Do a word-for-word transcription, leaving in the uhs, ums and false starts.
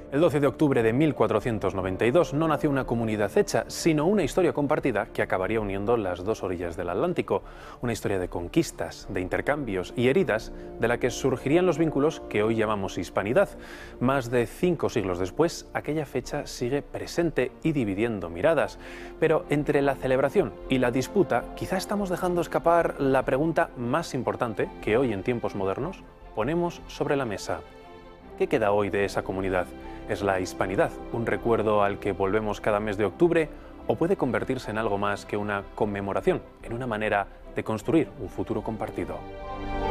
El doce de octubre de mil cuatrocientos noventa y dos no nació una comunidad hecha, sino una historia compartida que acabaría uniendo las dos orillas del Atlántico. Una historia de conquistas, de intercambios y heridas, de la que surgirían los vínculos que hoy llamamos hispanidad. Más de cinco siglos después, aquella fecha sigue presente y dividiendo miradas. Pero entre la celebración y la disputa, quizá estamos dejando escapar la pregunta más importante que hoy, en tiempos modernos, ponemos sobre la mesa. ¿Qué queda hoy de esa comunidad? ¿Es la hispanidad un recuerdo al que volvemos cada mes de octubre o puede convertirse en algo más que una conmemoración, en una manera de construir un futuro compartido?